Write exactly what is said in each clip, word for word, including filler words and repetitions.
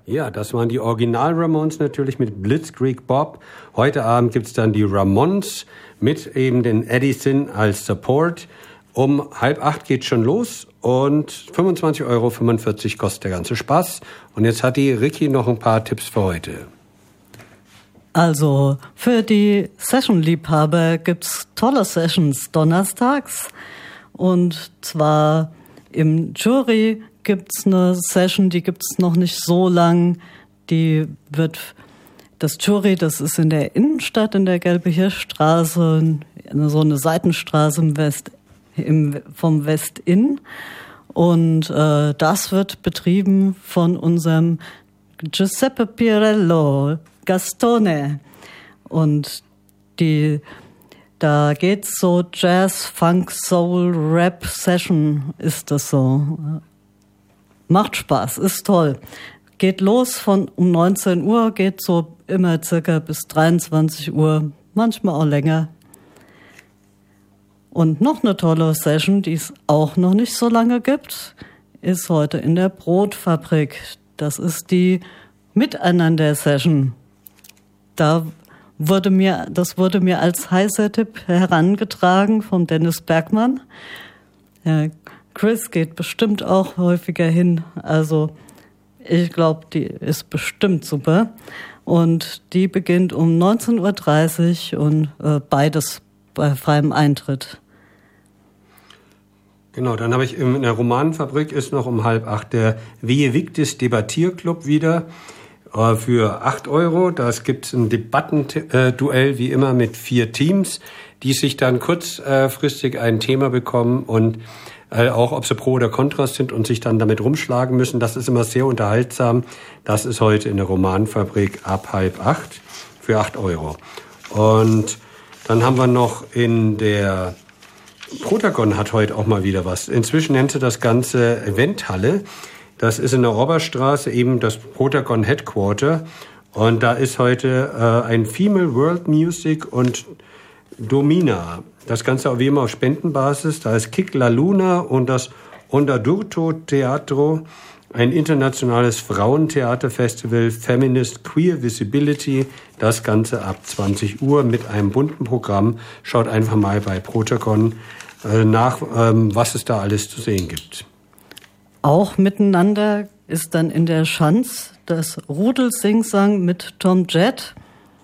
Ja, das waren die Original-Ramones natürlich mit Blitzkrieg Bob. Heute Abend gibt's dann die Ramones mit eben den Edison als Support. Um halb acht geht's schon los und fünfundzwanzig Euro fünfundvierzig kostet der ganze Spaß. Und jetzt hat die Ricky noch ein paar Tipps für heute. Also für die Session-Liebhaber gibt's tolle Sessions donnerstags. Und zwar im Jury gibt's eine Session, die gibt's noch nicht so lang. Die wird, das Jury, das ist in der Innenstadt, in der Gelbe-Hirsch-Straße, so eine Seitenstraße im West, im, vom West-Inn. Und äh, das wird betrieben von unserem Giuseppe Pirello, Gastone. Und die, da geht's so Jazz, Funk, Soul, Rap Session ist das so. Macht Spaß, ist toll. Geht los von um neunzehn Uhr, geht so immer circa bis dreiundzwanzig Uhr, manchmal auch länger. Und noch eine tolle Session, die es auch noch nicht so lange gibt, ist heute in der Brotfabrik. Das ist die Miteinander-Session. Da wurde mir, das wurde mir als heißer Tipp herangetragen von Dennis Bergmann. Ja, Chris geht bestimmt auch häufiger hin. Also ich glaube, die ist bestimmt super. Und die beginnt um neunzehn Uhr dreißig und äh, beides bei freiem Eintritt. Genau, dann habe ich in der Romanfabrik ist noch um halb acht der Wehe Victis Debattierclub wieder äh, für acht Euro. Da gibt es ein Debattenduell wie immer mit vier Teams, die sich dann kurzfristig ein Thema bekommen und äh, auch ob sie pro oder contra sind und sich dann damit rumschlagen müssen. Das ist immer sehr unterhaltsam. Das ist heute in der Romanfabrik ab halb acht für acht Euro. Und dann haben wir noch in der Protagon hat heute auch mal wieder was. Inzwischen nennt sie das Ganze Eventhalle. Das ist in der Oberstraße eben das Protagon Headquarter. Und da ist heute äh, ein Female World Music und Domina. Das Ganze auch wie immer auf Spendenbasis. Da ist Kick La Luna und das Ondadurto Teatro, ein internationales Frauentheaterfestival, Feminist Queer Visibility. Das Ganze ab zwanzig Uhr mit einem bunten Programm. Schaut einfach mal bei Protagon äh, nach, ähm, was es da alles zu sehen gibt. Auch miteinander ist dann in der Schanz das Rudel-Singsang mit Tom Jett.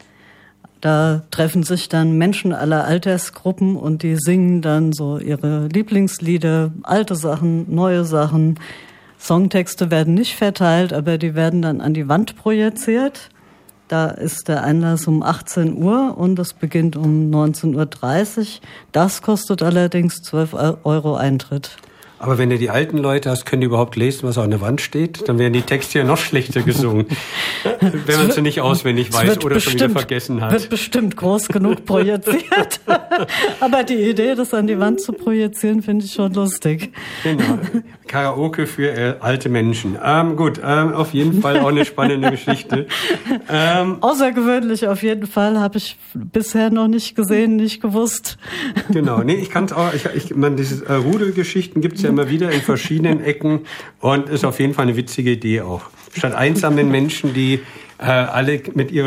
Da treffen sich dann Menschen aller Altersgruppen und die singen dann so ihre Lieblingslieder, alte Sachen, neue Sachen. Songtexte werden nicht verteilt, aber die werden dann an die Wand projiziert. Da ist der Einlass um achtzehn Uhr und es beginnt um neunzehn Uhr dreißig. Das kostet allerdings zwölf Euro Eintritt. Aber wenn du die alten Leute hast, können die überhaupt lesen, was an der Wand steht? Dann werden die Texte ja noch schlechter gesungen, wenn man sie nicht auswendig weiß oder schon wieder vergessen hat. Wird bestimmt groß genug projiziert. Aber die Idee, das an die Wand zu projizieren, finde ich schon lustig. Genau. Karaoke für äh, alte Menschen. Ähm, gut, ähm, auf jeden Fall auch eine spannende Geschichte. Ähm, Außergewöhnlich auf jeden Fall, habe ich bisher noch nicht gesehen, nicht gewusst. Genau, nee, ich kann es auch, ich, ich man, diese äh, Rudelgeschichten gibt's ja immer wieder in verschiedenen Ecken und ist auf jeden Fall eine witzige Idee auch. Statt einsamen Menschen, die äh, alle mit ihrer